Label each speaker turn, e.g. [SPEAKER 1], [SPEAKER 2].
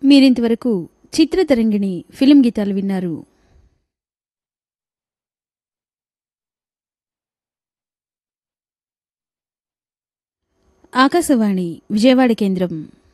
[SPEAKER 1] మీరింతవరకు చిత్రతరంగిణి ఫిలిం గీతాలు విన్నారు. ఆకాశవాణి విజయవాడ కేంద్రం.